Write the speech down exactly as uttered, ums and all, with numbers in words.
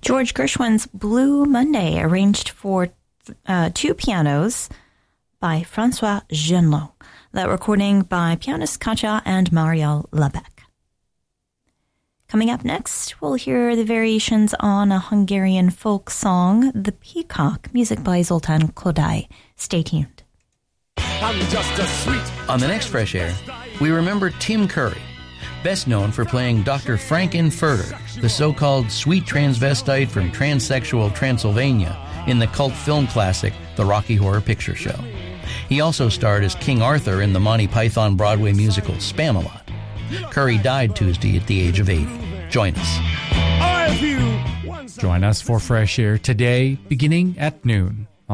George Gershwin's Blue Monday, arranged for uh, two pianos by Francois Genlot. That recording by pianist Katja and Marielle Lebec. Coming up next, we'll hear the variations on a Hungarian folk song, The Peacock, music by Zoltán Kodály. Stay tuned. I'm just a sweet... On the next Fresh Air, we remember Tim Curry, best known for playing Doctor Frank Infurter, the so-called sweet transvestite from transsexual Transylvania in the cult film classic The Rocky Horror Picture Show. He also starred as King Arthur in the Monty Python Broadway musical Spamalot. Curry died Tuesday at the age of eighty. Join us. Or if you... Join us for Fresh Air today, beginning at noon.